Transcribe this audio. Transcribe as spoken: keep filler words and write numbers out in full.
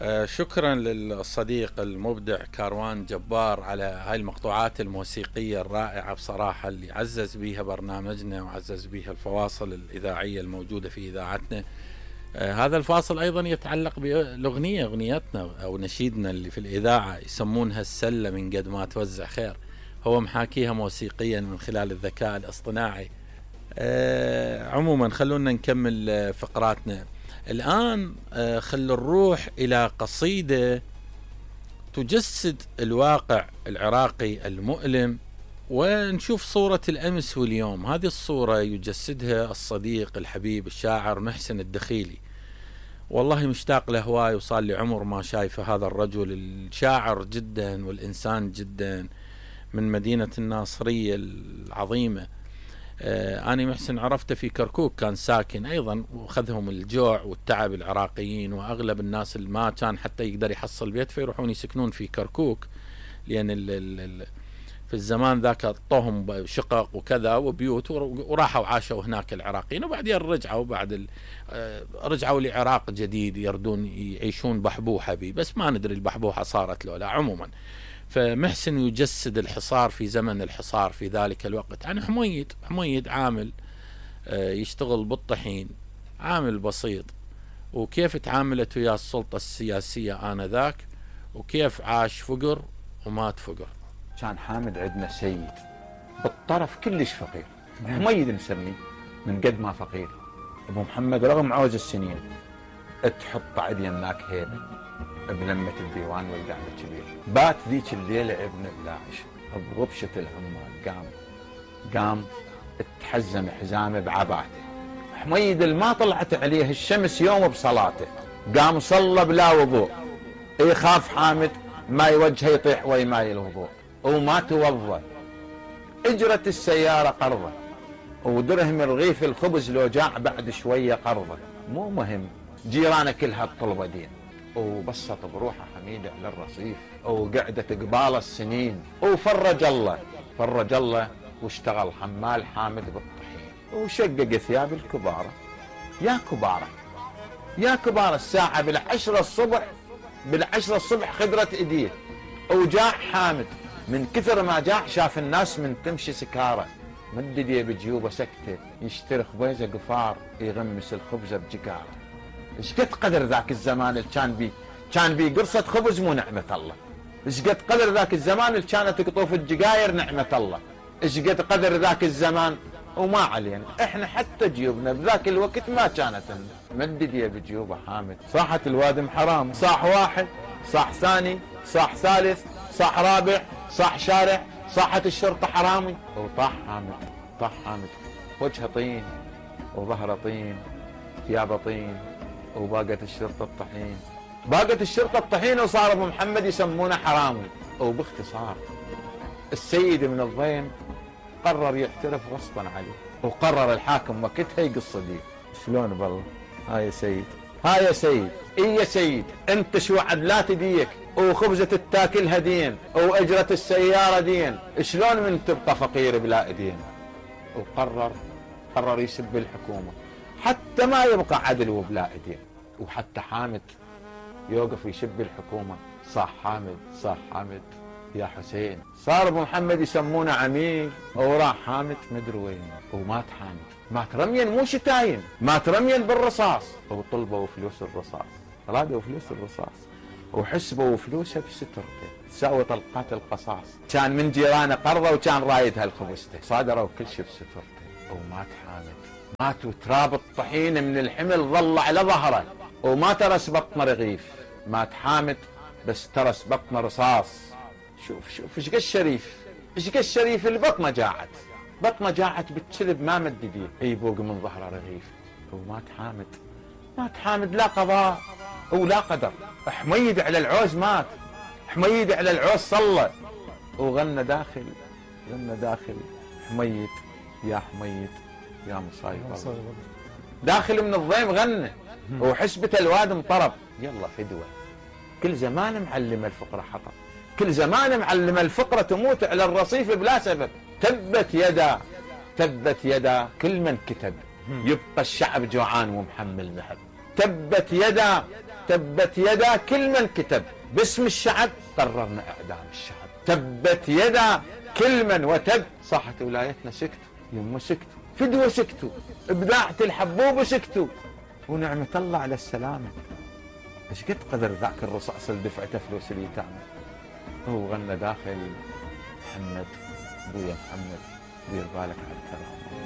آه، شكرا للصديق المبدع كاروان جبار على هاي المقطوعات الموسيقية الرائعة بصراحة، اللي عزز بيها برنامجنا وعزز بيها الفواصل الإذاعية الموجودة في إذاعتنا. آه، هذا الفاصل أيضا يتعلق بالأغنية، أغنيتنا أو نشيدنا اللي في الإذاعة يسمونها السلة من قد ما توزع خير. هو محاكيها موسيقيا من خلال الذكاء الاصطناعي. آه، عموما خلونا نكمل آه، فقراتنا الآن. آه، خل نروح إلى قصيدة تجسد الواقع العراقي المؤلم، ونشوف صورة الأمس واليوم. هذه الصورة يجسدها الصديق الحبيب الشاعر محسن الدخيلي. والله مشتاق له هواي، وصار لي عمر ما شايفه هذا الرجل الشاعر جدا والإنسان جدا من مدينة الناصرية العظيمة. آه أنا محسن عرفته في كركوك، كان ساكن أيضا، وخذهم الجوع والتعب العراقيين، وأغلب الناس اللي ما كان حتى يقدر يحصل بيت فيروحون يسكنون في كركوك، لأن ال ال ال في الزمان ذاك اعطوهم شقق وكذا وبيوت، وراحوا عاشوا هناك العراقيين، وبعدين رجعوا بعد آه رجعوا لعراق جديد يردون يعيشون بحبوحة بي، بس ما ندري البحبوحة صارت له لا. عموما فمحسن يجسد الحصار في زمن الحصار في ذلك الوقت. عن حميد، حميد عامل يشتغل بالطحين، عامل بسيط، وكيف تعاملت ويا السلطة السياسية آنذاك، وكيف عاش فقر ومات فقر. كان حامد عندنا سيد بالطرف كلش فقير، حميد نسميه من قد ما فقير. ابو محمد رغم عوز السنين تحط عد يماك هيبه بلمة الديوان والقعدة كبير. بات ذيك الليلة ابن الداعش بغبشة العمال، قام قام اتحزم حزامه بعباته. حميد الما طلعت عليه الشمس يوم بصلاته، قام صلى بلا وضوء، يخاف حامد ما يوجهه يطيح ويماي الوضوء، وما توضى. اجرت السيارة قرضة، ودرهم رغيف الخبز لو جاع بعد شوية قرضة. مو مهم، جيرانه كلها الطلبة دين. وبسط بروحه حميد على الرصيف، وقعدت قبال السنين، وفرج الله فرج الله واشتغل حمال حامد بالطحين، وشقق ثياب الكبارة. يا كبارة يا كبارة، الساعة بالعشرة الصبح بالعشرة الصبح خدرت ايديه، وجاع حامد من كثر ما جاع شاف الناس من تمشي سكارة، مد يديه بجيوبه سكته، يشتري خبيزه قفار يغمس الخبزه بجقاره. ايش قد قدر ذاك الزمان اللي كان بي كان بي قرصه خبز مو نعمه الله. ايش قد قدر ذاك الزمان اللي كانت قطوف الجقاير نعمه الله. ايش قد قدر ذاك الزمان. وما علينا احنا حتى جيوبنا بذاك الوقت ما كانت مد يديه بجيوبه حامد. صاحت الوادم حرام، صاح واحد، صاح ثاني، صاح ثالث، صاح رابع، صاح شارع، صاحت الشرطه حرامي. وطاح حامد طاح حامد، وجهه طين وظهره طين، ثيابه طين، وباقت الشرطه الطحين. باقت الشرطه الطحين، وصار ابو محمد يسمونه حرامي. وباختصار السيد من الضيم قرر يعترف غصبا عليه، وقرر الحاكم وقتها يقص ديه. شلون بالله؟ هاي يا سيد، هاي يا سيد، اي يا سيد، انت شو عدلات ديك، وخبزة التاكلها دين، واجرة السيارة دين، شلون من تبقى فقير بلا ايدين؟ وقرر قرر يسب الحكومة حتى ما يبقى عدل وبلا ايدين. وحتى حامد يوقف يسب الحكومة، صاح حامد صاح حامد يا حسين. صار ابو محمد يسمونه عميل، وراح حامد مدري وين، ومات حامد. مات رميا مو شتاين، مات رميا بالرصاص. وطلبوا فلوس الرصاص، رادوا فلوس الرصاص، وحسبوا فلوسه بسترته، تساوي طلقات القصاص. كان من جيرانه قرضه، وكان رايدها الخبزته، صادروا كل شيء بسترته. ومات حامد، مات وتراب الطحين من الحمل ظل على ظهره، وما ترس بطن رغيف. مات حامد بس ترس بطن رصاص. شوف شوف ايش قد الشريف، ايش قد الشريف اللي بطنه جاعت، بطنه جاعت بالكلب ما مد يديه يبوق من ظهره رغيف. ومات حامد، مات حامد لا قضاء ولا قدر. حميد على العوز مات، حميد على العوز صلى، وغنى داخل غنى داخل حميد يا حميد يا مصايب داخل من الضيم غنى، وحسبة الواد انطرب. يلا فدوة، كل زمان معلم الفقرة حطب، كل زمان معلم الفقرة تموت على الرصيف بلا سبب. تبت يدا تبت يدا كل من كتب، يبقى الشعب جوعان ومحمل ذهب. تبت يدا تبت يدا كل من كتب باسم الشعب قررنا إعدام الشعب. تبت يدا كل من وتب. صاحت ولايتنا سكتوا، يمه سكتوا، فدوة سكتوا، إبداعة الحبوب سكتوا، ونعمة الله على السلامة. ايش قد قدر ذاك الرصاص اللي دفعته فلوس اليتامى. هو غنى داخل محمد، ابويا محمد دير بالك على الكلام.